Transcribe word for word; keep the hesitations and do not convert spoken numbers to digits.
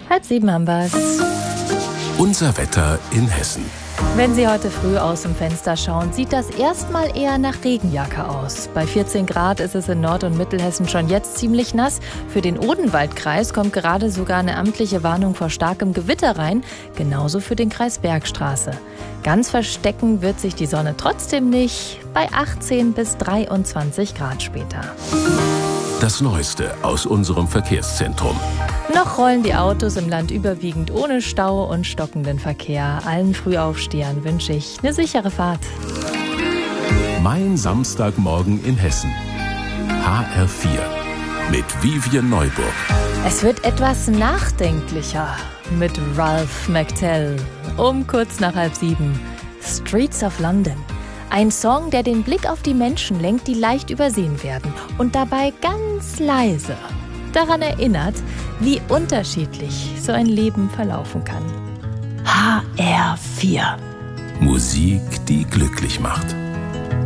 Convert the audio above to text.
Halb sieben haben wir's. Unser Wetter in Hessen. Wenn Sie heute früh aus dem Fenster schauen, sieht das erstmal eher nach Regenjacke aus. Bei vierzehn Grad ist es in Nord- und Mittelhessen schon jetzt ziemlich nass. Für den Odenwaldkreis kommt gerade sogar eine amtliche Warnung vor starkem Gewitter rein. Genauso für den Kreis Bergstraße. Ganz verstecken wird sich die Sonne trotzdem nicht. Bei achtzehn bis dreiundzwanzig Grad später. Das Neueste aus unserem Verkehrszentrum. Noch rollen die Autos im Land überwiegend ohne Stau und stockenden Verkehr. Allen Frühaufstehern wünsche ich eine sichere Fahrt. Mein Samstagmorgen in Hessen. H R vier mit Vivian Neuburg. Es wird etwas nachdenklicher mit Ralph McTell. Um kurz nach halb sieben. Streets of London. Ein Song, der den Blick auf die Menschen lenkt, die leicht übersehen werden. Und dabei ganz leise daran erinnert, wie unterschiedlich so ein Leben verlaufen kann. H R vier. Musik, die glücklich macht.